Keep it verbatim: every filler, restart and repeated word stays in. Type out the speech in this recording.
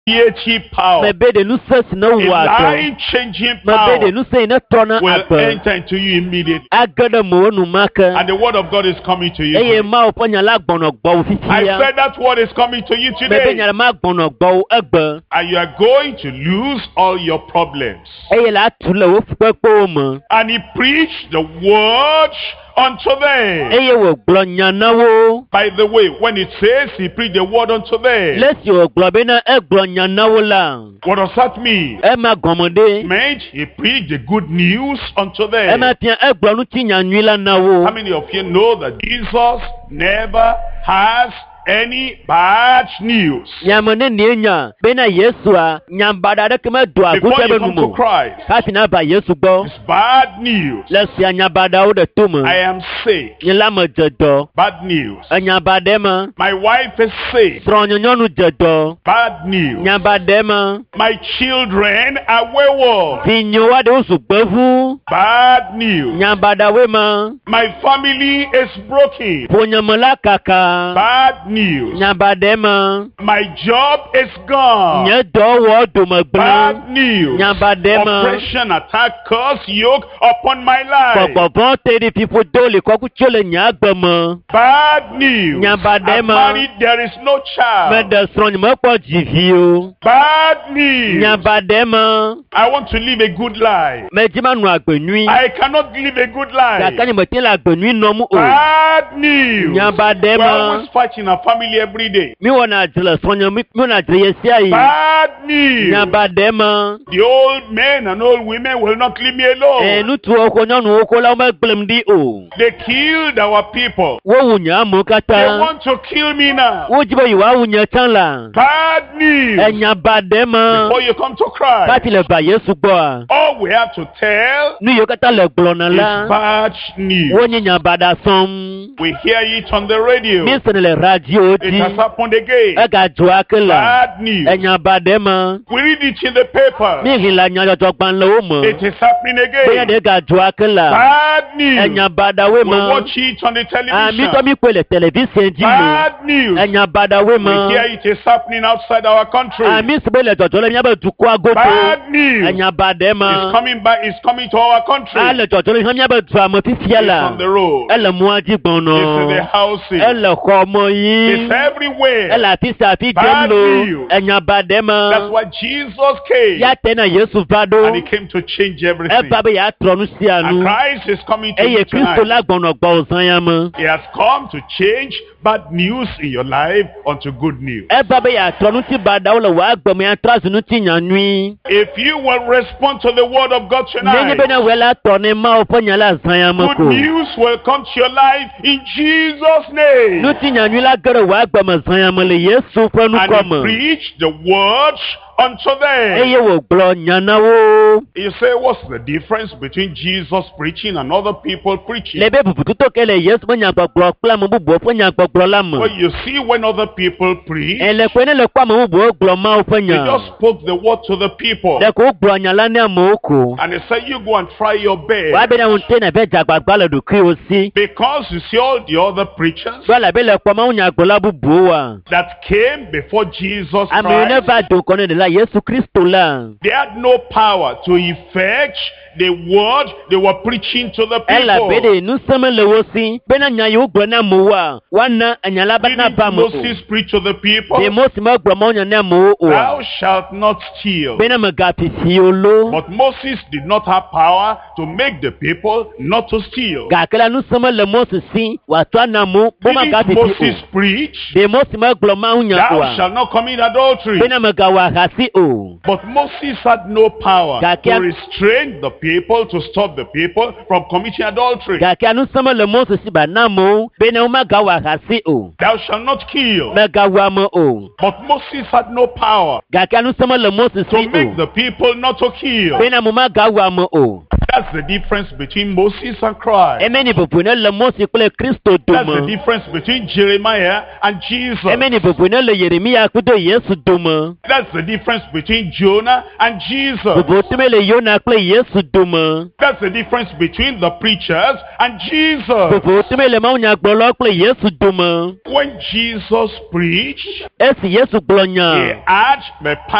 power, a life-changing power will enter into you immediately. And the word of God is coming to you. I said that word is coming to you today. And you are going to lose all your problems. And he preached the word unto them. By the way, when it says he preached the word unto them, what does that mean? It meant he preached the good news unto them. How many of you know that Jesus never has any bad news? Before you come to Christ, it's bad news. I am sick. Bad news. My wife is sick. Bad news. My children are wayward. Bad news. My family is broken. Bad news. My job is gone. Bad news. Oppression, attack, curse, yoke upon my life. Bad news. I'm married, there is no child. Bad news. I want to live a good life. I cannot live a good life. Bad news. We're always fighting our family every day. Bad news. The old men and old women will not leave me alone. They killed our people. They want to kill me now. Bad news. Before you come to Christ, all we have to tell is bad news. We hear it on the radio. It has happened again. Bad news. We read it in the paper. It is happening again. Bad news. We watch it on the television. Bad news. We hear it is happening outside our country. Bad news. It's coming back. It's coming to our country. It's on the road. It's in the houses. It's everywhere. Bad news. That's why Jesus came. And he came to change everything. And Christ is coming to you tonight. He has come to change bad news in your life unto good news. If you will respond to the word of God tonight, good news will come to your life in Jesus' name. And he preached the word unto them. You say, what's the difference between Jesus preaching and other people preaching? Well, you see, when other people preach, they just spoke the word to the people. And they say, you go and try your best. Because you see all the other preachers that came before Jesus Christ, they had no power to effect the word they were preaching to the people. Didn't Moses preach to the people? Thou shalt not steal. But Moses did not have power to make the people not to steal. Didn't Moses preach? Thou shalt not commit adultery. But Moses had no power to restrain the people, to stop the people from committing adultery. Thou shalt not kill. But Moses had no power to make the people not to kill. That's the difference between Moses and Christ. That's the difference between Jeremiah and Jesus. That's the difference between Jonah and Jesus. That's the difference between the preachers and Jesus. When Jesus preached, he had the